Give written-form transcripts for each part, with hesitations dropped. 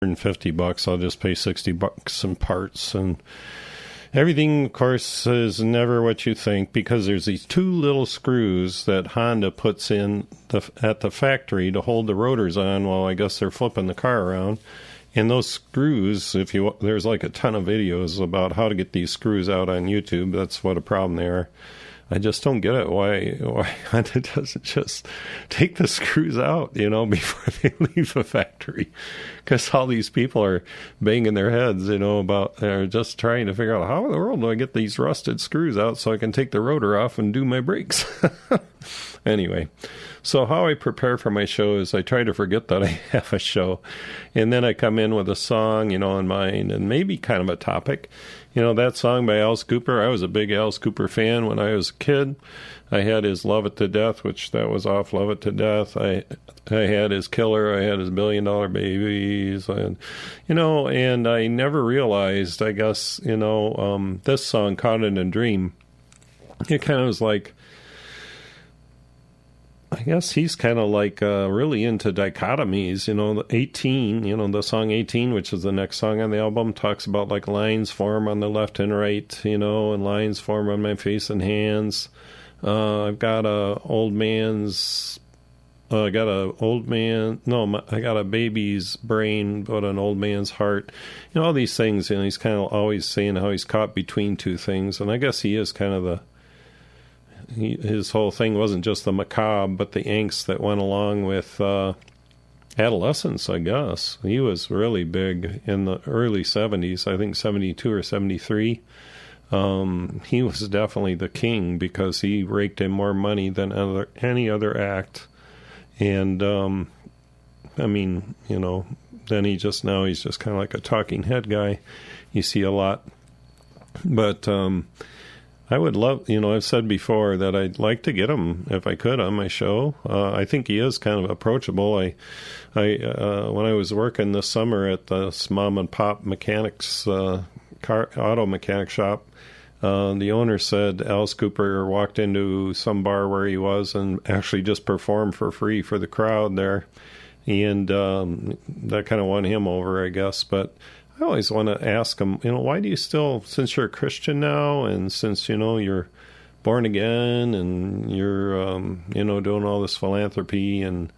$150. I'll just pay $60 in parts, and everything, of course, is never what you think, because there's these two little screws that Honda puts in at the factory to hold the rotors on while I guess they're flipping the car around. And those screws, there's like a ton of videos about how to get these screws out on YouTube. That's what a problem they are. I just don't get it. Why Honda doesn't just take the screws out, before they leave the factory? Because all these people are banging their heads, they're just trying to figure out, how in the world do I get these rusted screws out so I can take the rotor off and do my brakes? Anyway, so how I prepare for my show is I try to forget that I have a show. And then I come in with a song, in mind, and maybe kind of a topic. That song by Alice Cooper, I was a big Alice Cooper fan when I was a kid. I had his Love It to Death, which that was off Love It to Death. I had his Killer. I had his $1 Billion Babies. And I never realized, I guess, this song, Caught in a Dream, it kind of was like, I guess he's kind of like really into dichotomies, 18, the song 18, which is the next song on the album, talks about like lines form on the left and right, and lines form on my face and hands. I got a baby's brain, but an old man's heart. All these things, he's kind of always saying how he's caught between two things. And I guess he is kind of his whole thing wasn't just the macabre, but the angst that went along with adolescence, I guess. He was really big in the early 70s, I think 72 or 73. He was definitely the king because he raked in more money than any other act. And, then he's just kind of like a talking head guy. You see a lot. But I would love, I've said before that I'd like to get him, if I could, on my show. I think he is kind of approachable. I when I was working this summer at this mom and pop mechanics, auto mechanic shop, the owner said Alice Cooper walked into some bar where he was and actually just performed for free for the crowd there. And that kind of won him over, I guess. But I always want to ask him, why do you still, since you're a Christian now, and since, you're born again, and you're, doing all this philanthropy, and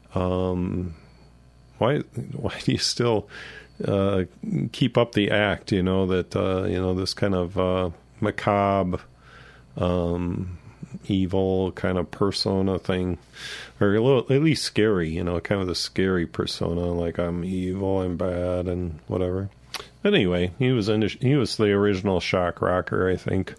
why do you still keep up the act, that, this kind of macabre, evil kind of persona thing, or at least scary, kind of the scary persona, like I'm evil and bad and whatever. But anyway, he was the original shock rocker, I think.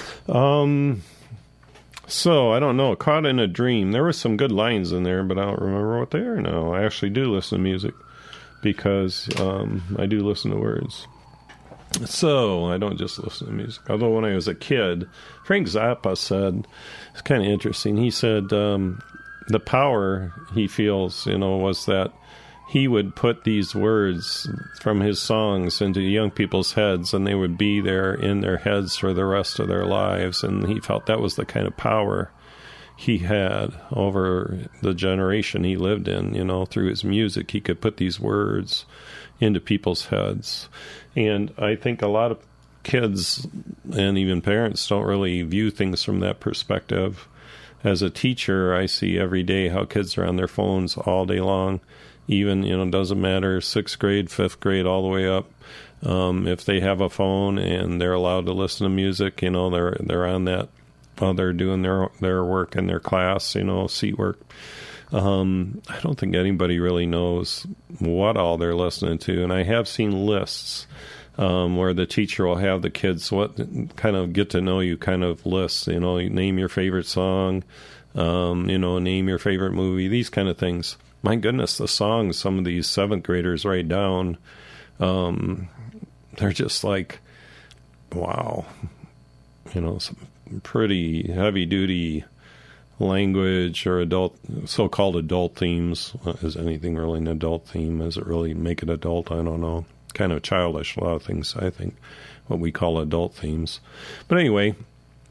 So I don't know, Caught in a Dream, there were some good lines in there, but I don't remember what they are now. I actually do listen to music because I do listen to words. So I don't just listen to music. Although when I was a kid, Frank Zappa said, it's kind of interesting, he said the power he feels, was that he would put these words from his songs into young people's heads, and they would be there in their heads for the rest of their lives. And he felt that was the kind of power he had over the generation he lived in, through his music. He could put these words into people's heads. And I think a lot of kids and even parents don't really view things from that perspective. As a teacher, I see every day how kids are on their phones all day long. Even, doesn't matter, 6th grade, 5th grade, all the way up. If they have a phone and they're allowed to listen to music, they're on that while they're doing their work in their class, seat work. I don't think anybody really knows what all they're listening to. And I have seen lists where the teacher will have the kids kind of get to know you kind of lists, name your favorite song, name your favorite movie, these kind of things. My goodness, the songs some of these 7th graders write down, they're just like, wow, some pretty heavy-duty language or so-called adult themes. Is anything really an adult theme? Does it really make it adult? I don't know. Kind of childish, a lot of things, I think, what we call adult themes. But anyway,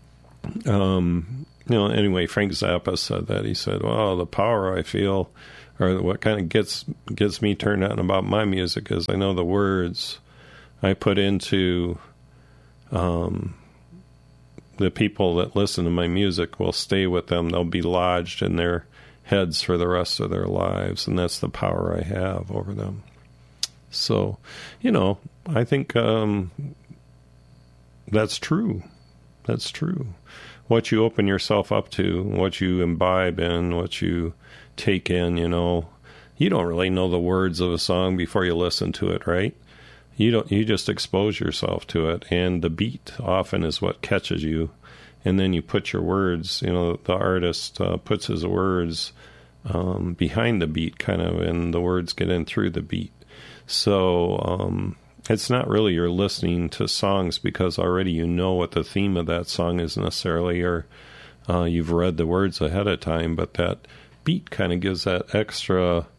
Frank Zappa said that. He said, well, the power I feel or what kind of gets me turned on about my music is I know the words I put into the people that listen to my music will stay with them. They'll be lodged in their heads for the rest of their lives, and that's the power I have over them. So, I think that's true. That's true. What you open yourself up to, what you imbibe in, what you take in, you don't really know the words of a song before you listen to it, right? You just expose yourself to it, and the beat often is what catches you, and then you put your words, the artist puts his words behind the beat kind of, and the words get in through the beat. So it's not really you're listening to songs because already you know what the theme of that song is necessarily, or you've read the words ahead of time, but that beat kind of gives that extra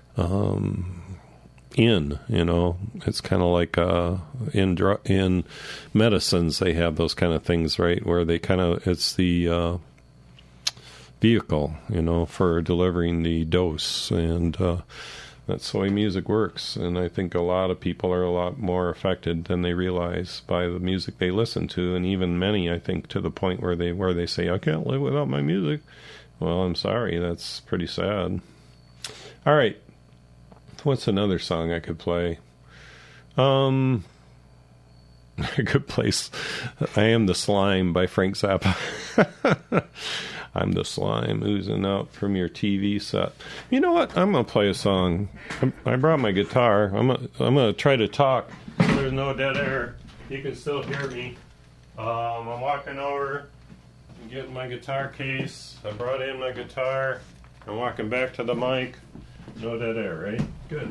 it's kind of like in medicines they have those kind of things, right, where they it's the vehicle, for delivering the dose, and that's the way music works. And I think a lot of people are a lot more affected than they realize by the music they listen to, and even many, I think, to the point where they say, I can't live without my music. Well, I'm sorry, that's pretty sad. All right. What's another song I could play? I could play I Am the Slime by Frank Zappa. I'm the slime oozing out from your TV set. You know what? I'm going to play a song. I brought my guitar. I'm going to try to talk. There's no dead air. You can still hear me. I'm walking over and getting my guitar case. I brought in my guitar. I'm walking back to the mic. No dead air, right? Good.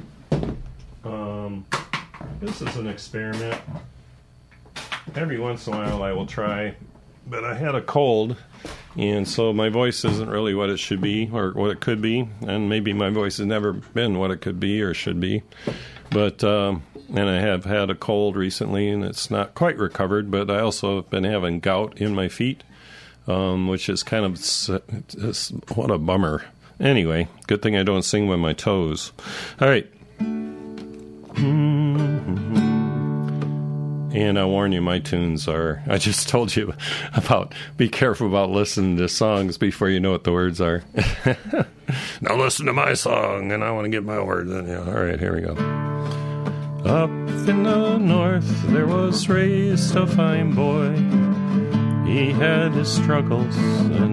This is an experiment. Every once in a while I will try, but I had a cold, and so my voice isn't really what it should be, or what it could be, and maybe my voice has never been what it could be or should be. But, and I have had a cold recently, and it's not quite recovered, but I also have been having gout in my feet, which is kind of, what a bummer. Anyway, good thing I don't sing with my toes. All right. And I warn you, my tunes are, I just told you about, be careful about listening to songs before you know what the words are. Now listen to my song, and I want to get my words in. Yeah, all right, here we go. Up in the north, there was raised a fine boy. He had his struggles and